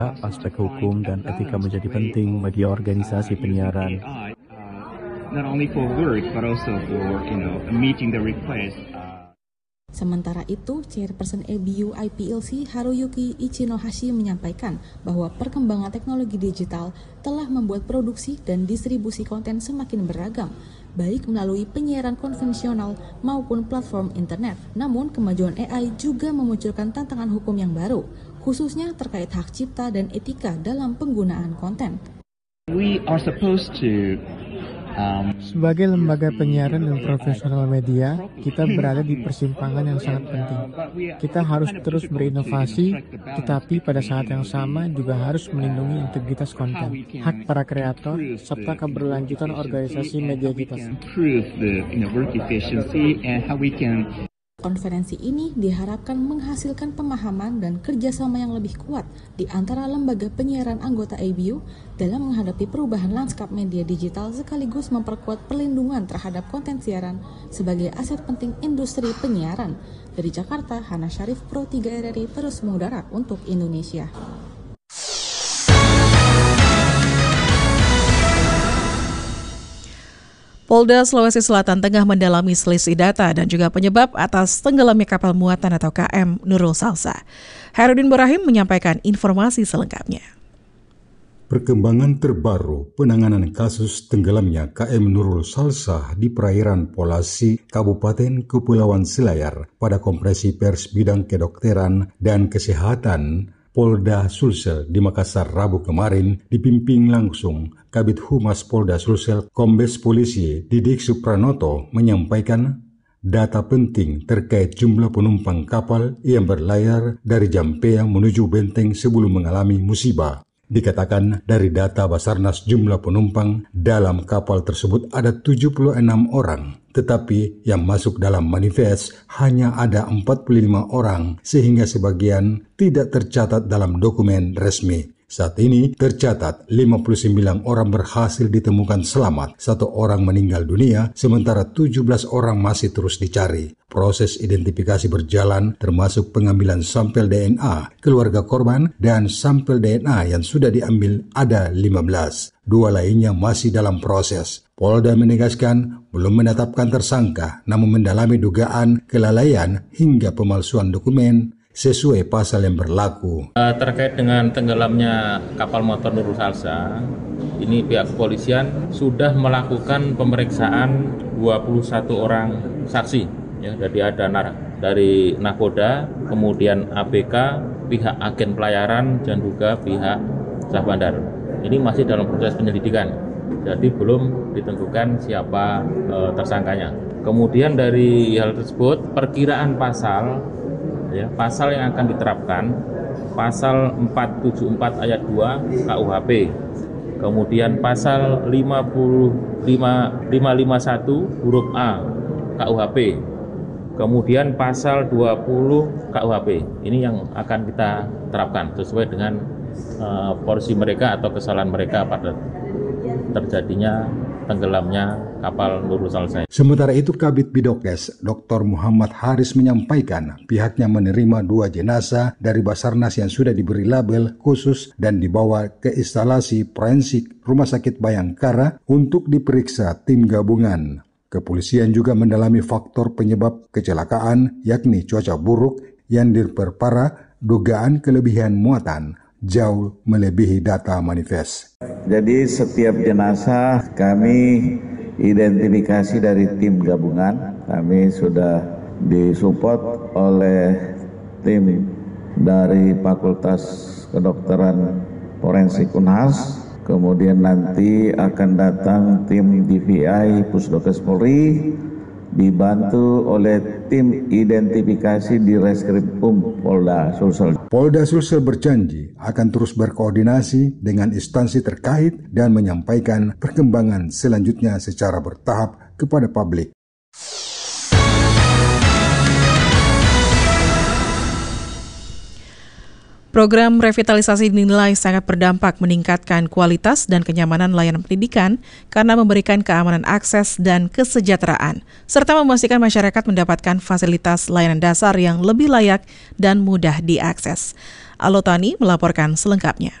Aspek hukum dan etika menjadi penting bagi organisasi penyiaran. Not only for work but also for meeting the request. Sementara itu, Chairperson ABU IPLC Haruyuki Ichinohashi menyampaikan bahwa perkembangan teknologi digital telah membuat produksi dan distribusi konten semakin beragam, baik melalui penyiaran konvensional maupun platform internet. Namun, kemajuan AI juga memunculkan tantangan hukum yang baru, khususnya terkait hak cipta dan etika dalam penggunaan konten. We are supposed to Sebagai lembaga penyiaran dan profesional media, kita berada di persimpangan yang sangat penting. Kita harus terus berinovasi, tetapi pada saat yang sama juga harus melindungi integritas konten, hak para kreator, serta keberlanjutan organisasi media kita. Konferensi ini diharapkan menghasilkan pemahaman dan kerjasama yang lebih kuat di antara lembaga penyiaran anggota ABU dalam menghadapi perubahan lanskap media digital sekaligus memperkuat perlindungan terhadap konten siaran sebagai aset penting industri penyiaran. Dari Jakarta, Hana Syarif, Pro 3 RRI terus mengudara untuk Indonesia. Polda Sulawesi Selatan tengah mendalami selisih data dan juga penyebab atas tenggelamnya kapal muatan atau KM Nurul Salsa. Herudin Burahim menyampaikan informasi selengkapnya. Perkembangan terbaru penanganan kasus tenggelamnya KM Nurul Salsa di perairan Polasi, Kabupaten Kepulauan Selayar pada konferensi pers bidang kedokteran dan kesehatan Polda Sulsel di Makassar Rabu kemarin dipimpin langsung Kabid Humas Polda Sulsel Kombes Polisi Didik Supranoto menyampaikan data penting terkait jumlah penumpang kapal yang berlayar dari Jampea menuju Benteng sebelum mengalami musibah. Dikatakan dari data Basarnas jumlah penumpang dalam kapal tersebut ada 76 orang, tetapi yang masuk dalam manifest hanya ada 45 orang sehingga sebagian tidak tercatat dalam dokumen resmi. Saat ini tercatat 59 orang berhasil ditemukan selamat, 1 orang meninggal dunia, sementara 17 orang masih terus dicari. Proses identifikasi berjalan termasuk pengambilan sampel DNA keluarga korban dan sampel DNA yang sudah diambil ada 15. 2 lainnya masih dalam proses. Polda menegaskan belum menetapkan tersangka namun mendalami dugaan kelalaian hingga pemalsuan dokumen sesuai pasal yang berlaku. Terkait dengan tenggelamnya kapal motor Nurul Salsa, ini pihak kepolisian sudah melakukan pemeriksaan 21 orang saksi. Ya, jadi ada dari Nakoda, kemudian ABK, pihak agen pelayaran, dan juga pihak Syah Bandar. Ini masih dalam proses penyelidikan, jadi belum ditentukan siapa tersangkanya. Kemudian dari hal tersebut, perkiraan pasal yang akan diterapkan pasal 474 ayat 2 KUHP, kemudian pasal 551 huruf A KUHP, kemudian pasal 20 KUHP. Ini yang akan kita terapkan sesuai dengan porsi mereka atau kesalahan mereka pada terjadinya tenggelamnya kapal Nurul Salsa. Sementara itu Kabid Bidokes Dr. Muhammad Haris menyampaikan pihaknya menerima 2 jenazah dari Basarnas yang sudah diberi label khusus dan dibawa ke instalasi forensik Rumah Sakit Bayangkara untuk diperiksa tim gabungan. Kepolisian juga mendalami faktor penyebab kecelakaan yakni cuaca buruk yang diperparah dugaan kelebihan muatan jauh melebihi data manifest. Jadi setiap jenazah kami identifikasi dari tim gabungan. Kami sudah disupport oleh tim dari Fakultas Kedokteran Forensik Unhas. Kemudian nanti akan datang tim DVI Pusdokes Polri dibantu oleh tim identifikasi di Reskrim Polda Sulsel. Polda Sulsel berjanji akan terus berkoordinasi dengan instansi terkait dan menyampaikan perkembangan selanjutnya secara bertahap kepada publik. Program revitalisasi dinilai sangat berdampak meningkatkan kualitas dan kenyamanan layanan pendidikan karena memberikan keamanan akses dan kesejahteraan, serta memastikan masyarakat mendapatkan fasilitas layanan dasar yang lebih layak dan mudah diakses. Alotani melaporkan selengkapnya.